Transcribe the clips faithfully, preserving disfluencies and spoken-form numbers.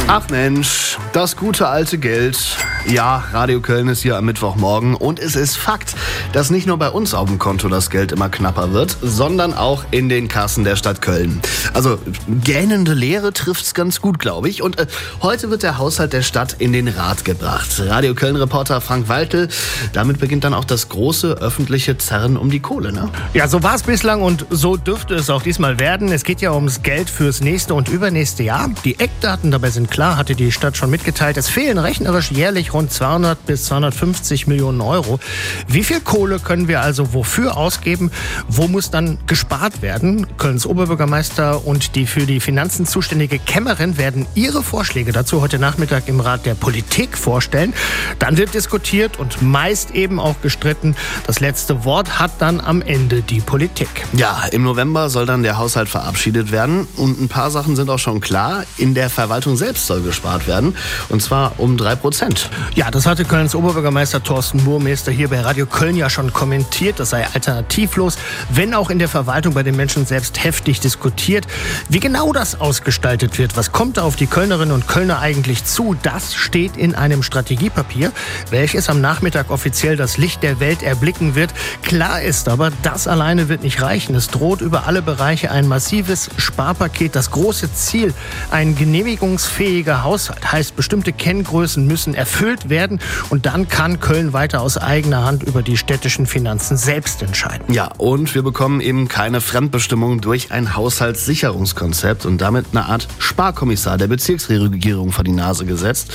Ach Mensch, das gute alte Geld. Ja, Radio Köln ist hier am Mittwochmorgen und es ist Fakt, dass nicht nur bei uns auf dem Konto das Geld immer knapper wird, sondern auch in den Kassen der Stadt Köln. Also gähnende Leere trifft's ganz gut, glaube ich. Und äh, heute wird der Haushalt der Stadt in den Rat gebracht. Radio Köln-Reporter Frank Waltel, damit beginnt dann auch das große öffentliche Zerren um die Kohle, ne? Ja, so war es bislang und so dürfte es auch diesmal werden. Es geht ja ums Geld fürs nächste und übernächste Jahr. Die Eckdaten dabei sind klar, hatte die Stadt schon mitgeteilt. Es fehlen rechnerisch jährlich rund zweihundert bis zweihundertfünfzig Millionen Euro. Wie viel Kohle können wir also wofür ausgeben? Wo muss dann gespart werden? Kölns Oberbürgermeister und die für die Finanzen zuständige Kämmerin werden ihre Vorschläge dazu heute Nachmittag im Rat der Politik vorstellen. Dann wird diskutiert und meist eben auch gestritten. Das letzte Wort hat dann am Ende die Politik. Ja, im November soll dann der Haushalt verabschiedet werden und ein paar Sachen sind auch schon klar. In der Verwaltung selbst soll gespart werden und zwar um drei Prozent. Ja, das hatte Kölns Oberbürgermeister Thorsten Burmester hier bei Radio Köln ja schon kommentiert. Das sei alternativlos, wenn auch in der Verwaltung bei den Menschen selbst heftig diskutiert. Wie genau das ausgestaltet wird, was kommt da auf die Kölnerinnen und Kölner eigentlich zu, das steht in einem Strategiepapier, welches am Nachmittag offiziell das Licht der Welt erblicken wird. Klar ist aber, das alleine wird nicht reichen. Es droht über alle Bereiche ein massives Sparpaket. Das große Ziel, ein genehmigungsfähiger Haushalt, heißt, bestimmte Kenngrößen müssen erfüllt werden und dann kann Köln weiter aus eigener Hand über die städtischen Finanzen selbst entscheiden. Ja, und wir bekommen eben keine Fremdbestimmung durch ein Haushaltssicherungskonzept und damit eine Art Sparkommissar der Bezirksregierung vor die Nase gesetzt.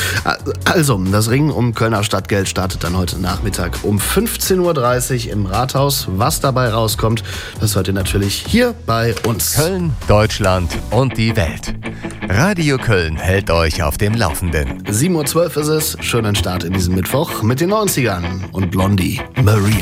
Also, das Ringen um Kölner Stadtgeld startet dann heute Nachmittag um fünfzehn Uhr dreißig im Rathaus. Was dabei rauskommt, das hört ihr natürlich hier bei uns. Köln, Deutschland und die Welt. Radio Köln hält euch auf dem Laufenden. sieben Uhr zwölf ist es. Schönen Start in diesem Mittwoch mit den neunzigern und Blondie Maria.